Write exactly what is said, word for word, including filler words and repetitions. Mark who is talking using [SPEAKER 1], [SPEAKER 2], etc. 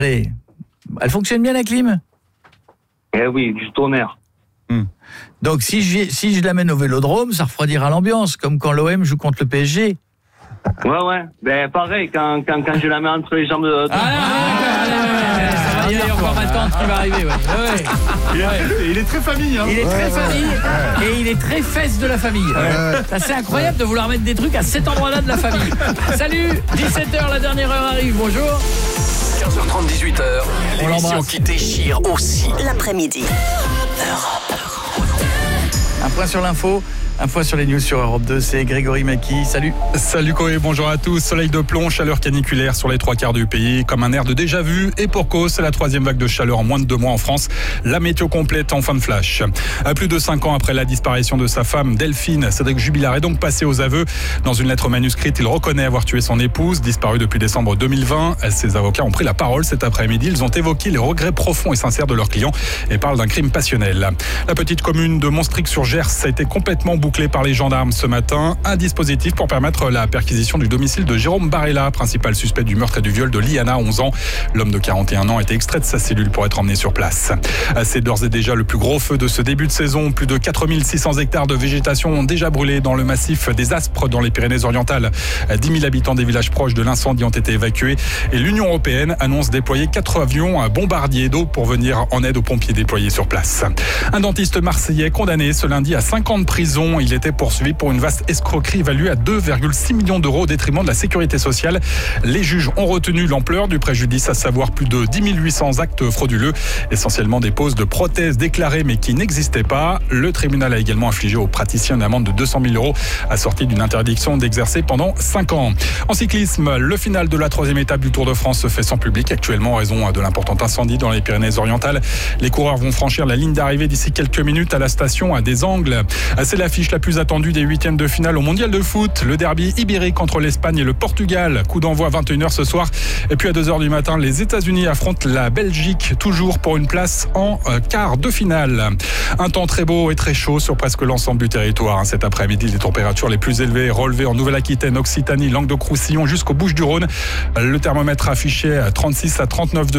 [SPEAKER 1] Allez, elle fonctionne bien la clim ?
[SPEAKER 2] Eh oui, du tonnerre.
[SPEAKER 1] Hmm. Donc si je, si je l'amène au Vélodrome, ça refroidira l'ambiance, comme quand l'O M joue contre le P S G.
[SPEAKER 2] Ouais, ouais. Ben pareil, quand, quand, quand je la mets entre les jambes de...
[SPEAKER 1] Ah, ah,
[SPEAKER 3] il y a encore ma tante qui va arriver. Ouais. Ouais.
[SPEAKER 4] Il, est, il est très famille. Hein.
[SPEAKER 3] Il est très ouais, famille ouais. Et il est très fesse de la famille. Ouais. C'est incroyable de vouloir mettre des trucs à cet endroit-là de la famille. Salut, dix-sept heures, la dernière heure arrive. Bonjour.
[SPEAKER 5] quinze heures trente, dix-huit heures. L'émission qui déchire aussi.
[SPEAKER 6] L'après-midi.
[SPEAKER 1] Un point sur l'info. Un point sur les news sur Europe deux, c'est Grégory Maki. Salut.
[SPEAKER 7] Salut Koé, bonjour à tous. Soleil de plomb, chaleur caniculaire sur les trois quarts du pays, comme un air de déjà vu. Et pour cause, c'est la troisième vague de chaleur en moins de deux mois en France. La météo complète en fin de flash. À plus de cinq ans après la disparition de sa femme, Delphine, Cédric Jubilard est donc passé aux aveux. Dans une lettre manuscrite, il reconnaît avoir tué son épouse, disparue depuis décembre deux mille vingt. Ses avocats ont pris la parole cet après-midi. Ils ont évoqué les regrets profonds et sincères de leurs clients et parlent d'un crime passionnel. La petite commune de Monstric-sur-Gers a été complètement bouclée par les gendarmes ce matin, un dispositif pour permettre la perquisition du domicile de Jérôme Barella, principal suspect du meurtre et du viol de Liana, onze ans. L'homme de quarante et un ans a été extrait de sa cellule pour être emmené sur place. C'est d'ores et déjà le plus gros feu de ce début de saison. Plus de quatre mille six cents hectares de végétation ont déjà brûlé dans le massif des Aspres dans les Pyrénées-Orientales. dix mille habitants des villages proches de l'incendie ont été évacués et l'Union européenne annonce déployer quatre avions bombardiers d'eau pour venir en aide aux pompiers déployés sur place. Un dentiste marseillais condamné ce lundi à cinq ans de prison. Il était poursuivi pour une vaste escroquerie évaluée à deux virgule six millions d'euros au détriment de la sécurité sociale. Les juges ont retenu l'ampleur du préjudice, à savoir plus de dix mille huit cents actes frauduleux, essentiellement des poses de prothèses déclarées mais qui n'existaient pas. Le tribunal a également infligé au praticien une amende de deux cent mille euros, assortie d'une interdiction d'exercer pendant cinq ans. En cyclisme, le final de la troisième étape du Tour de France se fait sans public actuellement en raison de l'important incendie dans les Pyrénées-Orientales. Les coureurs vont franchir la ligne d'arrivée d'ici quelques minutes à la station à des Angles. C'est l'affiche la plus attendue des huitièmes de finale au mondial de foot. Le derby ibérique entre l'Espagne et le Portugal. Coup d'envoi à vingt et une heures ce soir. Et puis à deux heures du matin, les États-Unis affrontent la Belgique, toujours pour une place en quart de finale. Un temps très beau et très chaud sur presque l'ensemble du territoire. Cet après-midi, les températures les plus élevées relevées en Nouvelle-Aquitaine, Occitanie, Languedoc-Roussillon jusqu'aux Bouches-du-Rhône. Le thermomètre affiché à trente-six à trente-neuf degrés.